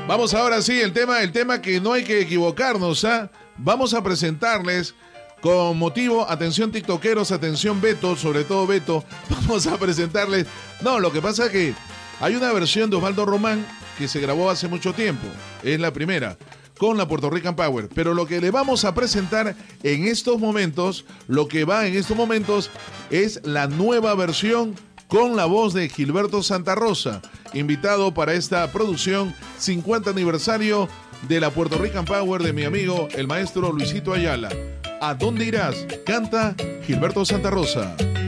Vamos ahora sí, el tema que no hay que equivocarnos, ¿ah? Vamos a presentarles con motivo, atención tiktokeros, atención Beto, sobre todo Beto, vamos a presentarles, no, lo que pasa es que hay una versión de Osvaldo Román que se grabó hace mucho tiempo, es la primera, con la Puerto Rican Power, pero lo que le vamos a presentar en estos momentos, lo que va en estos momentos es la nueva versión con la voz de Gilberto Santa Rosa, invitado para esta producción 50 aniversario de la Puerto Rican Power de mi amigo el maestro Luisito Ayala. ¿A dónde irás? Canta Gilberto Santa Rosa.